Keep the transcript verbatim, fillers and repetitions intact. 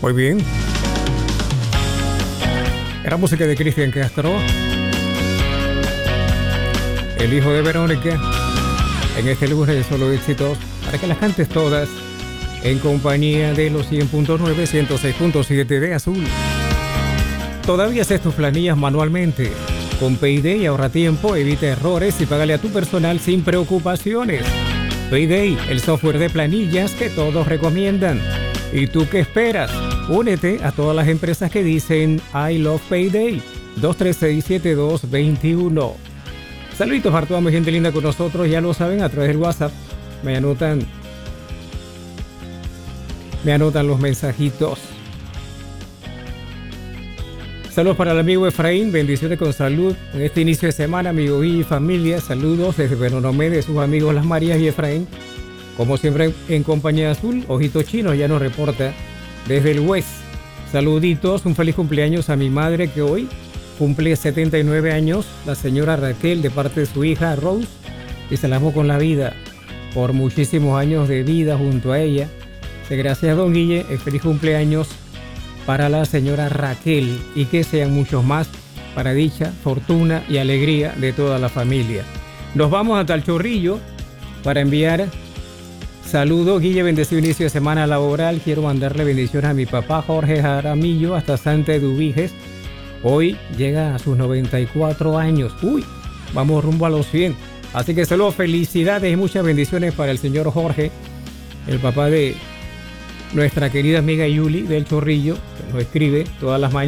Muy bien. Era música de Cristian Castro, el hijo de Verónica, en este lunes de solo éxitos, para que las cantes todas, en compañía de los cien punto nueve, ciento seis punto siete de Azul. Todavía haces tus planillas manualmente. Con Payday ahorra tiempo, evita errores y págale a tu personal sin preocupaciones. Payday, el software de planillas que todos recomiendan. ¿Y tú qué esperas? Únete a todas las empresas que dicen I love Payday. dos tres seis, siete dos dos uno. Saluditos a toda mi gente linda con nosotros, ya lo saben, a través del WhatsApp. Me anotan, me anotan los mensajitos. Saludos para el amigo Efraín, bendiciones con salud en este inicio de semana, amigo y familia. Saludos desde Benonomé de sus amigos Las Marías y Efraín. Como siempre en compañía de Azul, Ojito Chino ya nos reporta desde el West. Saluditos, un feliz cumpleaños a mi madre que hoy cumple setenta y nueve años, la señora Raquel, de parte de su hija Rose, y se la amo con la vida por muchísimos años de vida junto a ella. Gracias, don Guille, feliz cumpleaños para la señora Raquel y que sean muchos más para dicha, fortuna y alegría de toda la familia. Nos vamos hasta el Chorrillo para enviar saludos. Guille, bendecido inicio de semana laboral. Quiero mandarle bendiciones a mi papá Jorge Jaramillo hasta Santa Eduviges. Hoy llega a sus noventa y cuatro años. Uy, vamos rumbo a los cien. Así que saludos, felicidades y muchas bendiciones para el señor Jorge, el papá de nuestra querida amiga Yuli del Chorrillo, que nos escribe todas las mañanas.